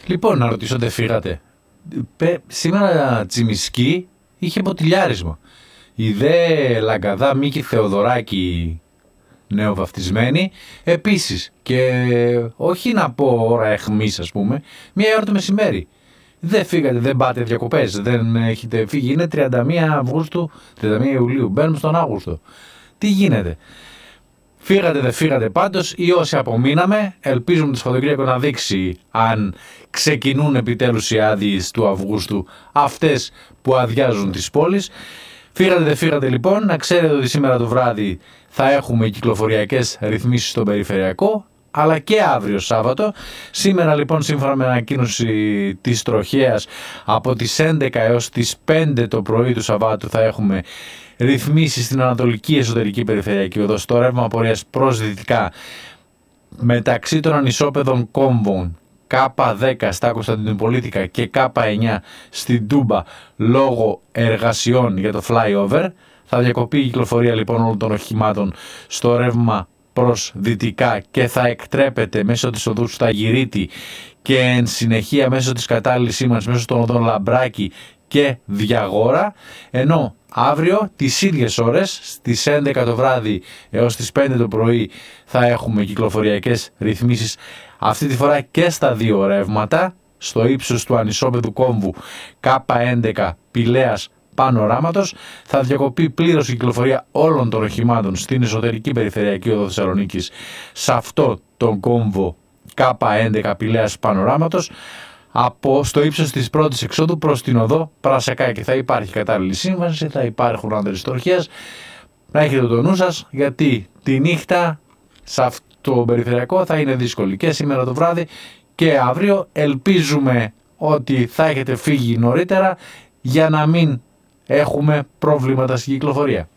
Λοιπόν, να ρωτήσω, δεν φύγατε? Σήμερα Τσιμισκή είχε ποτηλιάρισμα. Η δε Λαγκαδά Μίκη Θεοδωράκη νεοβαφτισμένη επίσης. Και όχι να πω ώρα εχμής, ας πούμε, 1 ώρα το μεσημέρι. Δεν φύγατε, δεν πάτε διακοπές, δεν έχετε φύγει. Είναι 31 Αυγούστου, 31 Ιουλίου, μπαίνουμε στον Αύγουστο. Τι γίνεται? Φύγατε, δεν φύγατε πάντως, ή όσοι απομείναμε, ελπίζουμε το Σαββατοκύριακο να δείξει αν ξεκινούν επιτέλους οι άδειες του Αυγούστου, αυτές που αδειάζουν τις πόλεις. Φύγατε, δεν φύγατε λοιπόν, να ξέρετε ότι σήμερα το βράδυ θα έχουμε κυκλοφοριακές ρυθμίσεις στον περιφερειακό, αλλά και αύριο Σάββατο. Σήμερα λοιπόν, σύμφωνα με ανακοίνωση της τροχέας, από τις 11 έως τις 5 το πρωί του Σαββάτου θα έχουμε ρυθμίσεις στην Ανατολική Εσωτερική Περιφερειακή Οδό, στο ρεύμα απορίας προς δυτικά, μεταξύ των ανισόπεδων κόμβων K10 στα Κωνσταντινουπολίτικα και K9 στην Τούμπα, λόγω εργασιών για το flyover. Θα διακοπεί η κυκλοφορία λοιπόν όλων των οχημάτων στο ρεύμα προς δυτικά και θα εκτρέπεται μέσω της οδού Σταγυρίτη και εν συνεχεία μέσω της κατάλληλης σήμανσης μέσω των οδών Λαμπράκη και Διαγόρα, ενώ αύριο τις ίδιες ώρες στις 11 το βράδυ έως τις 5 το πρωί θα έχουμε κυκλοφοριακές ρυθμίσεις, αυτή τη φορά και στα δύο ρεύματα, στο ύψος του ανισόπεδου κόμβου K11 Πηλαίας Πανοράματος. Θα διακοπεί πλήρως η κυκλοφορία όλων των οχημάτων στην εσωτερική περιφερειακή οδό Θεσσαλονίκης σε αυτό τον κόμβο K11 Πηλαίας Πανοράματος, από στο ύψος της πρώτης εξόδου προς την οδό Πρασακάκη. Θα υπάρχει κατάλληλη σύμβαση, θα υπάρχουν άνδρες τροχιές. Να έχετε το νου σας, γιατί τη νύχτα σε αυτό το περιφερειακό θα είναι δύσκολη και σήμερα το βράδυ και αύριο. Ελπίζουμε ότι θα έχετε φύγει νωρίτερα για να μην έχουμε προβλήματα στην κυκλοφορία.